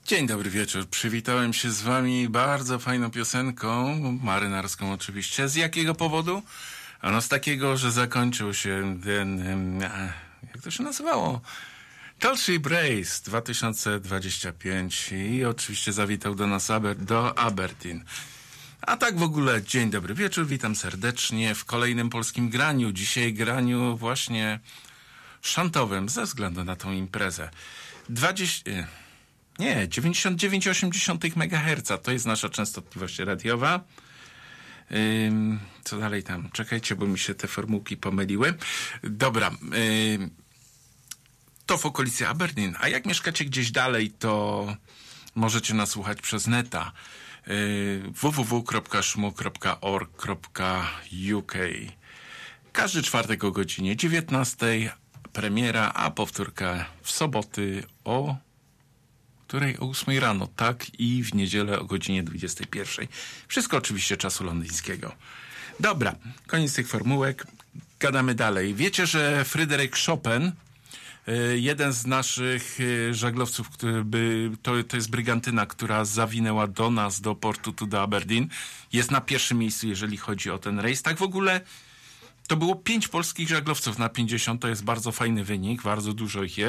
Dzień dobry wieczór. Przywitałem się z wami bardzo fajną piosenką, marynarską oczywiście. Z jakiego powodu? Ano z takiego, że zakończył się ten, jak to się nazywało? Tall Ship Race 2025 i oczywiście zawitał do nas do Aberdeen. A tak w ogóle dzień dobry wieczór, witam serdecznie w kolejnym polskim graniu. Dzisiaj graniu właśnie szantowym ze względu na tą imprezę. 99,8 MHz to jest nasza częstotliwość radiowa. Co dalej tam? Czekajcie, bo mi się te formułki pomyliły. Dobra. To w okolicy Aberdeen. A jak mieszkacie gdzieś dalej, to możecie nas słuchać przez neta. www.szmu.org.uk. Każdy czwartek o godzinie 19 premiera, a powtórka w soboty o 8 rano, tak, i w niedzielę o godzinie 21. Wszystko oczywiście czasu londyńskiego. Dobra, koniec tych formułek. Gadamy dalej. Wiecie, że Fryderyk Chopin, jeden z naszych żaglowców, to jest brygantyna, która zawinęła do nas, do portu tu do Aberdeen, jest na pierwszym miejscu, jeżeli chodzi o ten rejs. Tak w ogóle to było 5 polskich żaglowców na 50, to jest bardzo fajny wynik, bardzo dużo ich jest.